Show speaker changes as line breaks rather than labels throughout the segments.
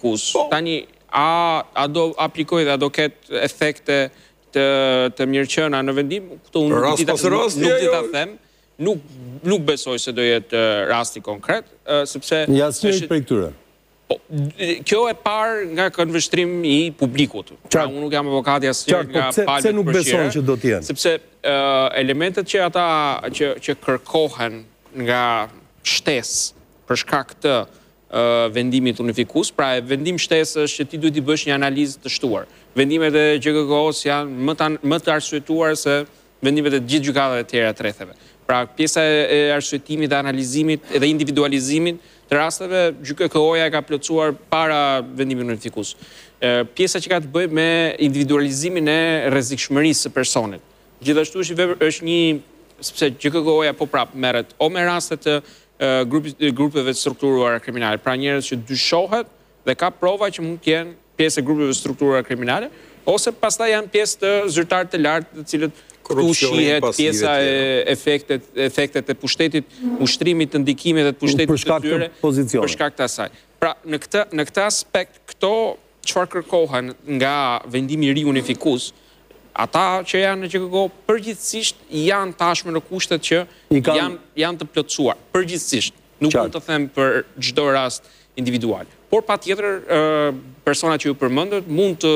Tani, a do aplikoj dhe a do ketë efekte të mirëqëna në vendim?
Rast pas rasti,
nuk di ta them, nuk besoj se do jetë rasti konkret, sepse...
Ja asnjëri prej këtyre.
Kjo e parë nga këndvështrim i publikut. Pra, unë nuk jam avokati asnjë nga palët
pse nuk beson që do t'jenë?
Sepse elementet që ata që kërkohen nga shtesë për shkak të vendimit unifikues, pra vendim shtesë është që ti duhet t'i bësh një analizë të shtuar. Vendimet e GKK-s janë më të arsyetuar se vendimet e gjithë gjykatave të tjera të rretheve. Pra, pjesa e arsyetimit dhe analizimit dhe individualizimit të rasteve, GKK-ja e ka plotësuar para vendimit unifikues. Pjesa që ka të bëjë me individualizimin e rrezikshmërisë së personit. Gjithashtu është një, sepse GKK-ja po prap merret o me raste të grupeve të strukturuara kriminale, pra njerëz që dyshohet dhe ka prova që mund të jenë pjesë e grupeve të strukturuara kriminale, ose pastaj janë pjesë të zyrtarë të lartë, të cilët këtu shihet pjesa e efektet e pushtetit, ushtrimit të ndikimit dhe të pushtetit të tyre për shkak të asaj. Pra, në këtë aspekt, këto çfarë kërkohen nga vendimi i ri unifikues, ata që janë në GKK përgjithsisht janë tashmë në kushtet që janë të plotësuar. Përgjithsisht, nuk mund të them për çdo rast individual. Por patjetër personat që ju përmendët mund të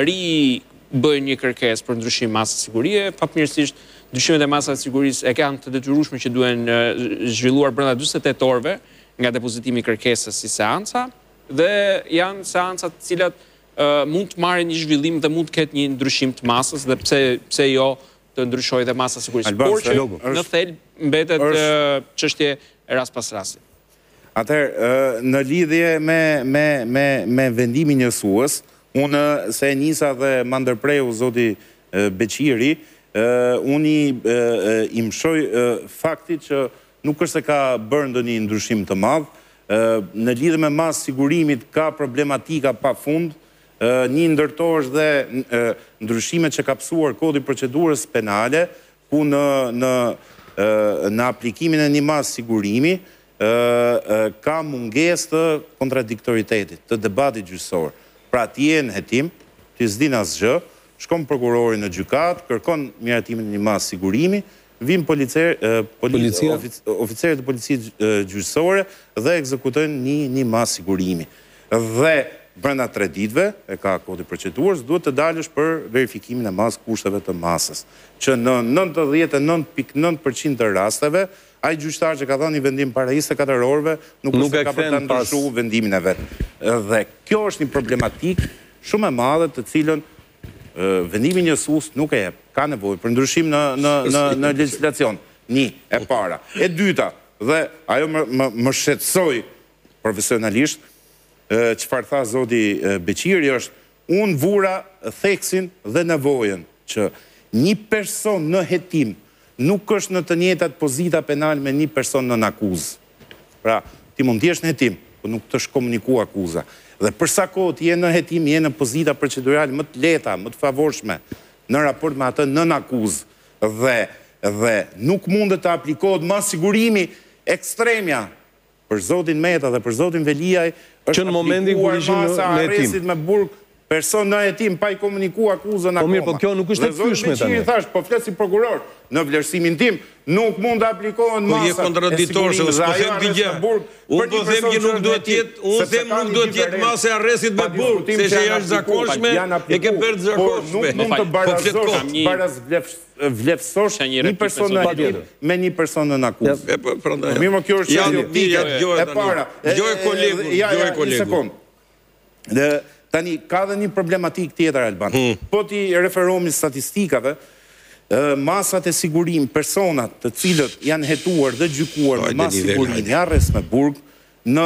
bëjnë një kërkesë për ndryshim masës sigurie, fatmirësisht ndryshimet e masës sigurisë e kanë të detyrueshme që duhen zhvilluar brenda 48 orëve nga depozitimi i kërkesës si seanca, dhe janë seanca të cilat mund të marrin një zhvillim dhe mund të ketë një ndryshim të masës dhe pse jo të ndryshojë dhe masa sigurisë. Por që në thelb mbetet çështje e rast pas rasti.
Atëherë, në lidhje me vendimin njësues, unë se njisa dhe më ndërpreju zoti Beqiri, unë i mshoj faktit që nuk është se ka bërë ndonjë ndryshim të madh, në lidhje me masë sigurimit ka problematika pa fund, një ndërtohesh dhe ndryshimet që ka pësuar kodi procedurës penale, ku në aplikimin e një masë sigurimi, ka mungesë të kontradiktoritetit, të debatit gjyqësor. Pra ti je në hetim, ti s'din asgjë, shkon prokurori në gjykat, kërkon miratimin e një masë sigurimi, vin oficerët e policisë gjyqësore dhe ekzekutojnë një masë sigurimi. Dhe brenda 3 ditëve, e ka kodi procedurës, duhet të dalësh për verifikimin e masë kushteve të masës, që në 99.9% të rasteve, ai gjyqtar që ka dhënë një vendim para 24 orëve nuk ka për të ndryshuar vendimin e vet. Dhe kjo është një problematik shumë e madhe të cilën vendimi njësues nuk e jep. Ka nevojë për ndryshim në legjislacion. Një, e para. E dyta, dhe ajo më shqetësoi profesionalisht, çfarë tha zoti Beqiri është unë vura theksin dhe nevojën që një person në hetim nuk është në të njëjtat pozita penal me një person në akuzë. Pra, ti mund t'jesh në hetim, por nuk të shkomuniku akuza. Dhe për sa kohë ti je në hetim, je në pozita procedurale më të lehta, më të favorshme në raport me atë në akuzë. Dhe nuk mundet të aplikohet më sigurimi ekstremja për zotin Meta dhe për zotin Veliaj,
që në momentin kur ishin në hetim
me burg person në hetim pa i komuniku akuzën akoma.
Po mirë, po kjo nuk është e fyeshme tani.
Dhe zotë Beqiri thash, po flet si prokuror, në vlerësimin tim, nuk mund të aplikohen masa e sigurimit dhe ajo arrest në burg.
Unë po them që nuk duhet jetë masë e arrestit me burg, se që janë zakonshme, e ke bërë zakonshme.
Nuk mund të vlefsosh një person në hetim me një person në akuzë. Mirë, më kjo është e para. Një sekundë. Tani, ka dhe një problematik tjetër, Alban. Po ti referohemi statistikave, masat e sigurim, personat të cilët janë hetuar dhe gjykuar me masë sigurim, arrest me burg, në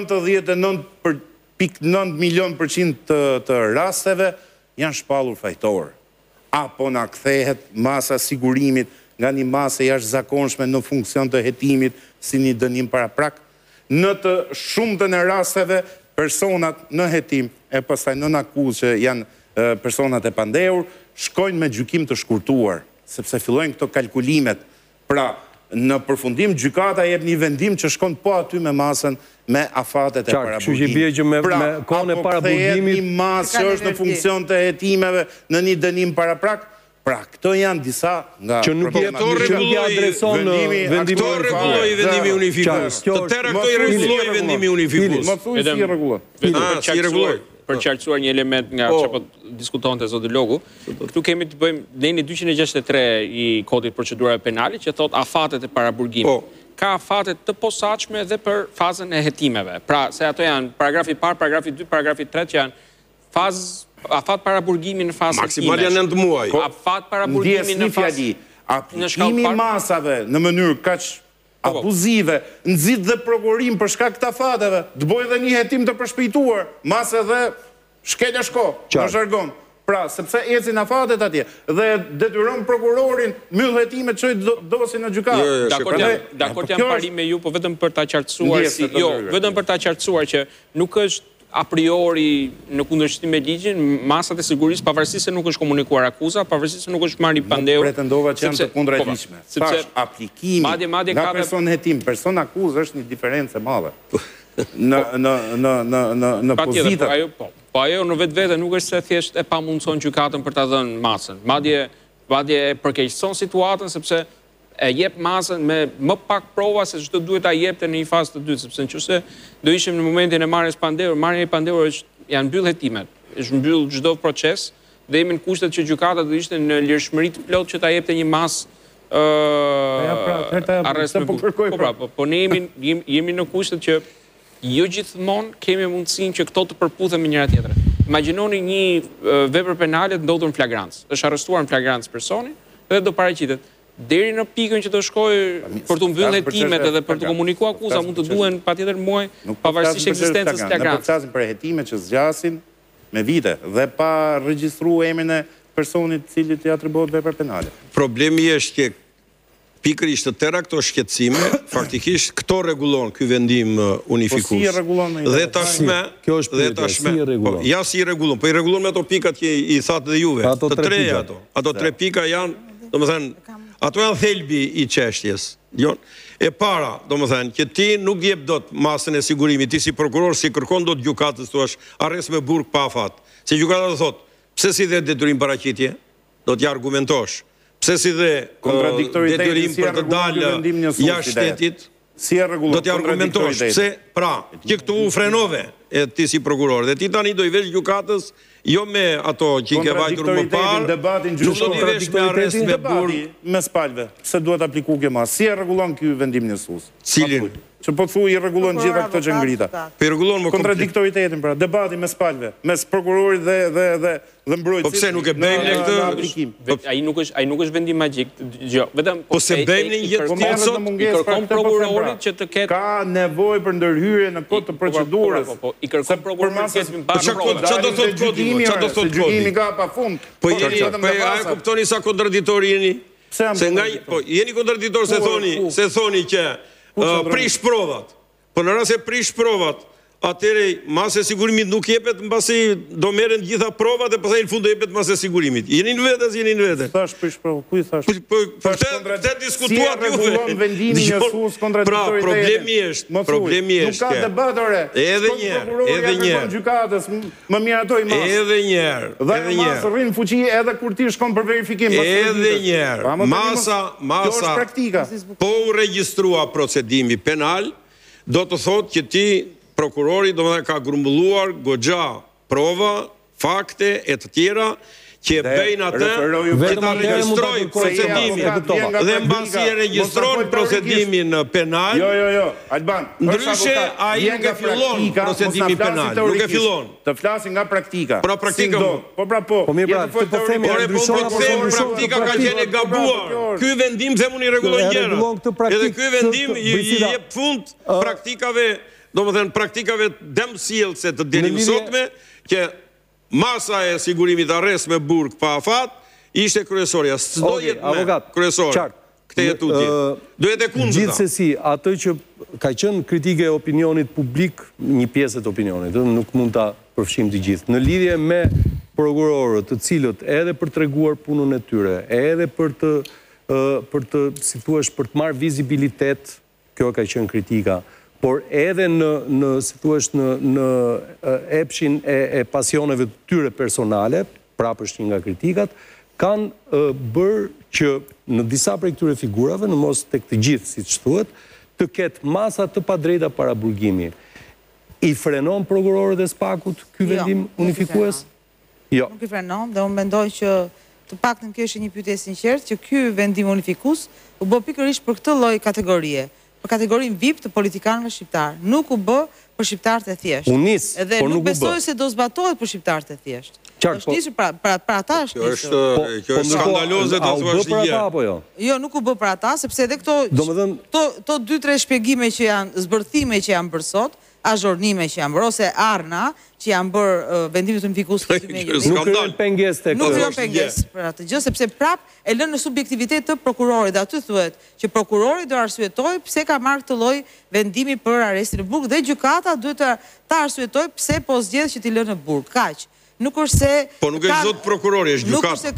99.9 milion % të rasteve janë shpallur fajtor. Apo na kthehet masa sigurimit nga një masë jashtëzakonshme në funksion të hetimit si një dënim paraprak. Në të shumtën e rasteve personat në hetim e pastaj në akuzë që janë personat e pandehur, shkojnë me gjykim të shkurtuar, sepse fillojnë këto kalkulimet. Pra, në përfundim, gjykata jep një vendim që shkon po aty me masën me afatet e paraburgimit. Pra, apo kthehet një masë që është në funksion të hetimeve në një dënim paraprak, pra, këto janë disa nga
problemat. Që nuk i adreson
vendimin. Këto rregulloi vendimi unifikus. Të tëra këto i rregulloi vendimi unifikus.
Më thuaj si i rregulloi.
Për qartësuar një element nga që po diskutonte zoti Logu, këtu kemi të bëjmë dheni 263 i kodit procedurave penale që thot afatet e paraburgimit. Ka afatet të posaçme edhe për fazën e hetimeve. Pra, se ato janë paragrafi parë, paragrafi 2, paragrafi 3 që janë afat paraburgimi në fazë hetime.
Maksimal janë 9 muaj.
Afat paraburgimi në fazë
aplikimi masave në mënyrë kaq abuzive, nxit dhe prokurim për shkak të afateve, të bëjë dhe një hetim të përshpejtuar, masë dhe shkelja shko, në zhargon. Pra, sepse ecin afatet atje, dhe detyron prokurorin mbyll hetimet çoj dosin në gjykatë.
Dakord jam pari me ju, po vetëm për ta qartësuar vetëm për ta qartësuar që nuk është a priori në kundërshtim me ligjin, masat e sigurisë, pavarësisht se nuk është komunikuar akuza, pavarësisht se nuk është marrë një pandeu.
Pretendova që janë të kundërligjshme. Thash, aplikimi nga person hetim, person akuzë është një diferencë e madhe. Në pozita.
Po ajo në vetvete nuk është se thjesht e pamundson gjykatën për ta dhënë masën. Madje e përkeqëson situatën sepse e jep masën me më pak prova se çdo duhet ta jepte në një fazë të dytë, sepse nëse do ishim në momentin e marrjes pandeur, marrja e pandeur janë mbyll hetimet, është mbyll çdo proces dhe jemi në kushtet që gjykata do ishte në lirshmëri të plotë që ta jepte një masë arrest me burg. Po ne jemi në kushtet që jo gjithmonë kemi mundësinë që këto të përputhen me njëra tjetrën. Imagjinoni një vepër penale të ndodhur në flagrancë. Është arrestuar në flagrancë personi dhe do paraqitet. Deri në pikën që të shkojë për të mbyllë hetimet edhe për të komunikuar akuza mund të duhen patjetër muaj pavarësisht ekzistencës së flagrancës.
Ne flasim për hetimet që zgjasin me vite dhe pa regjistruar emrin e personit i cili t'i atribuohet vepër penale.
Problemi është që pikërisht të tëra këto shqetësime, faktikisht këto rregullon ky vendim unifikus.
Po si e rregullon?
Dhe tashme, ja si i rregullon, po i rregullon me ato pikat që i thatë dhe juve. Të treja ato. Ato 3 pika janë, domethënë, ato janë thelbi i çështjes. E para, domethënë, që ti nuk jep dot masën e sigurimit, ti si prokuror si kërkon dot gjykatës thuash arrest me burg pa afat. Se gjykata do thotë, pse si dhe detyrim paraqitje? Do t'ja argumentosh. Pse si dhe detyrim për të dalë jashtë shtetit?
Si e rregullon?
Do t'ja argumentosh pse, pra, që këtu u frenove ti si prokuror dhe ti tani do i vesh gjykatës jo me ato që i ke vajtur më parë, nuk do t'i vesh me arrest me burg.
Me spalve, se duhet apliku kjo masë. Si e rregullon ky vendim njësues?
Cilin?
Që po thuj i rregullon gjitha këto që ngrita.
Po i rregullon më
kontradiktoritetin, pra, debati me spalve, mes prokurorit dhe mbrojtësit.
Po pse nuk e bëjmë ne këtë?
Ai nuk është vendim magjik.
Po se bëjmë në një jetë sot,
i kërkon prokurorit që të ketë
ka nevojë për ndërhyrje në kod të procedurës.
I kërkon prokurorit që të ketë
çfarë do thotë kodi? Çfarë do thotë kodi?
Gjykimi ka pafund.
Po a e kuptoni sa kontraditor jeni? Se nga jeni kontraditor se thoni që prish provat. Po në rast se prish provat, atëre masë e sigurimit nuk jepet mbasi do merren gjitha provat dhe pastaj në fund do jepet masë e sigurimit. Jeni në vetë as jeni në vetë?
Thash prish provat. Ku i thash?
Po të diskutuat
juve. Si rregullon vendimin njësues kontradiktoritetin?
Pra, problemi është.
Nuk ka debat ore.
Edhe një
gjykatës, më mirë ato i masë.
Edhe një herë.
Dhe masë rrin fuqi edhe kur ti shkon për verifikim.
Edhe një herë. Masa po u regjistrua procedimi penal, do të thotë që ti prokurori do më dhe ka grumbulluar goxha prova, fakte e të tjera që bëjnë atë që ta regjistroj procedimin dhe mbasi e regjistrojnë procedimin penal.
Jo, Alban.
Ndryshe ai nuk e fillon procedimin penal, nuk e fillon.
Të flasin nga praktika.
Pra praktika.
Po mirë,
po themi praktika ka qenë e gabuar. Ky vendim themun i rregullon gjëra. Edhe ky vendim i jep fund praktikave, domethënë praktikave dëmsjellse të ditës sotme që masa e sigurimit arrest me burg pa afat ishte kryesorja. S'do jetë me kryesor. Këtë jetutje. Do jetë kundërta.
Gjithsesi, atë që ka qenë kritike e opinionit publik, një pjesë të opinionit, nuk mund ta përfshim të gjithë. Në lidhje me prokurorët, të cilët edhe për treguar punën e tyre, edhe për të për të, si thuash, për të marrë vizibilitet, kjo ka qenë kritika, por edhe si thuash, në epshin e pasioneve të tyre personale, prapë është një nga kritikat, kanë bërë që në disa prej këtyre figurave, në mos tek të gjithë, si që thuhet, të ketë masa të padrejta para burgimi. I frenon prokurorët e SPAK-ut ky vendim unifikues? Jo.
Nuk i frenon, dhe unë mendoj që të paktën kjo është një pyetje e sinqertë që ky vendim unifikus u bë pikërisht për këtë lloj kategorie, për kategorinë VIP të politikanëve shqiptar. Nuk u bë për shqiptarët e thjeshtë.
Unis,
edhe
por
nuk
nuk u bë.
besoj se do zbatohet për shqiptarët e thjeshtë.
Qartë,
Është nisur pra ata është nisur.
Kjo është skandaloze ta thuash
për ata apo jo?
Jo, nuk u bë për ata, sepse edhe këto 2-3 shpjegime që janë, zbërthime që janë bërë sot, azhornime që janë bërë, ose arna që janë bërë vendimit unifikus të
Nuk kryen pengesë tek.
Nuk kryen pengesë për atë gjë, sepse prap e lënë në subjektivitet të prokurorit, dhe aty thuhet që prokurori do arsyetoj pse ka marrë këtë lloj vendimi për arrestin në burg dhe gjykata duhet ta arsyetoj pse po zgjedh që t'i lënë në burg. Kaq. Nuk është se
po nuk është zot prokurori, është gjykata.
Nuk është se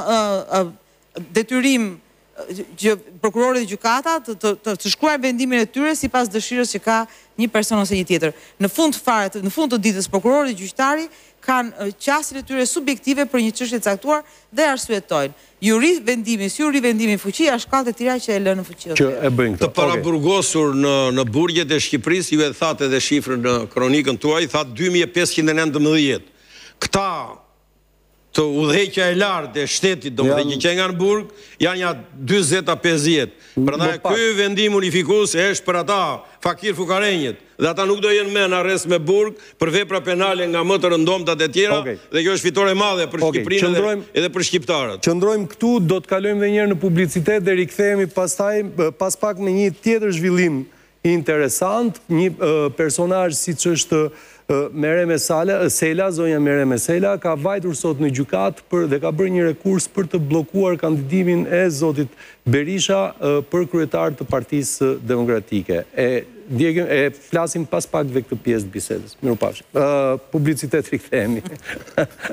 kanë detyrim që prokurori dhe gjykata të shkruajnë vendimin e tyre sipas dëshirës që ka një person ose një tjetër. Në fund të ditës prokurori dhe gjyqtari kanë qasjen e tyre subjektive për një çështje të caktuar dhe arsyetojnë. Ju ri vendimi, si ju ri vendimi fuqi, është shkallët e tjera që e lënë në fuqi.
Që e bëjnë këto.
Të paraburgosur në burgjet e Shqipërisë, ju e thatë edhe shifrën në kronikën tuaj, thatë 2519. Këta të udhëheqja e lartë e shtetit, domethënë që nga në burg, janë ja 40-50. Prandaj ky vendim unifikus është për ata fakir fukarenjët, dhe ata nuk do jenë më në arrest me burg për vepra penale nga më të rëndomtat e tjera, dhe kjo është fitore e madhe për Shqipërinë edhe për shqiptarët.
Qëndrojmë këtu, do të kalojmë edhe një herë në publicitet dhe rikthehemi pastaj pas pak me një tjetër zhvillim interesant, një personazh siç është Mereme Sela, zonja Mereme Sela, ka vajtur sot në gjykat dhe ka bërë një rekurs për të bllokuar kandidimin e zotit Berisha për kryetar të Partisë Demokratike. E flasim pas pak dhe këtë pjesë të bisedës. Mirupafshim. Publicitet rikthehemi.